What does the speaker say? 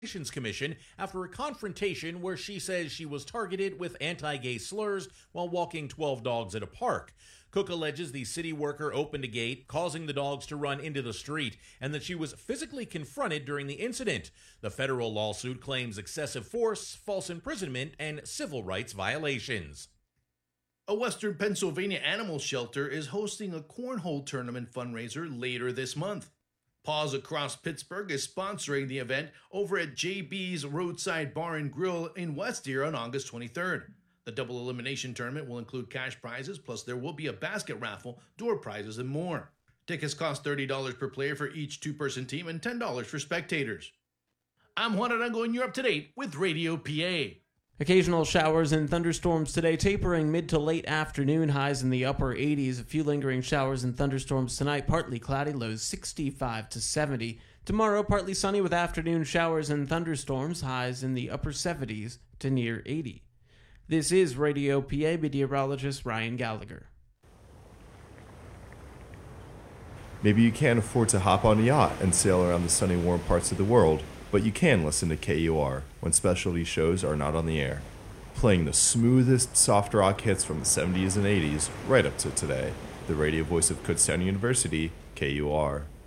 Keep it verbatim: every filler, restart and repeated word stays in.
Relations Commission after a confrontation where she says she was targeted with anti-gay slurs while walking twelve dogs at a park. Cook alleges the city worker opened a gate, causing the dogs to run into the street, and that she was physically confronted during the incident. The federal lawsuit claims excessive force, false imprisonment, and civil rights violations. A Western Pennsylvania animal shelter is hosting a cornhole tournament fundraiser later this month. Paws Across Pittsburgh is sponsoring the event over at J B's Roadside Bar and Grill in West Deer on August twenty-third. The double elimination tournament will include cash prizes, plus there will be a basket raffle, door prizes, and more. Tickets cost thirty dollars per player for each two-person team and ten dollars for spectators. I'm Juan Arango, and you're up to date with Radio P A. Occasional showers and thunderstorms today, tapering mid to late afternoon, highs in the upper eighties. A few lingering showers and thunderstorms tonight, partly cloudy, lows sixty-five to seventy. Tomorrow, partly sunny with afternoon showers and thunderstorms, highs in the upper seventies to near eighty. This is Radio P A, meteorologist Ryan Gallagher. Maybe you can't afford to hop on a yacht and sail around the sunny, warm parts of the world, but you can listen to K U R when specialty shows are not on the air, playing the smoothest soft rock hits from the seventies and eighties right up to today. The radio voice of Kutztown University, K U R.